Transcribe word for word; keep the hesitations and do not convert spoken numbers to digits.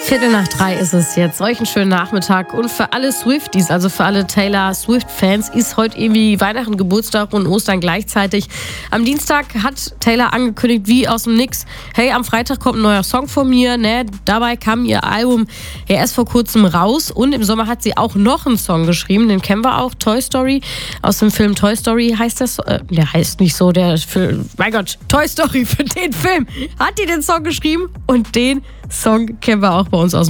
Viertel nach drei ist es jetzt. Solch einen schönen Nachmittag. Und für alle Swifties, also für alle Taylor Swift-Fans, ist heute irgendwie Weihnachten, Geburtstag und Ostern gleichzeitig. Am Dienstag hat Taylor angekündigt, wie aus dem Nix, hey, am Freitag kommt ein neuer Song von mir. Ne? Dabei kam ihr Album ja erst vor kurzem raus. Und im Sommer hat sie auch noch einen Song geschrieben. Den kennen wir auch, Toy Story. Aus dem Film Toy Story heißt das, äh, der heißt nicht so, der Film, mein Gott, Toy Story, für den Film hat die den Song geschrieben. Und den Song kennen wir auch bei uns aus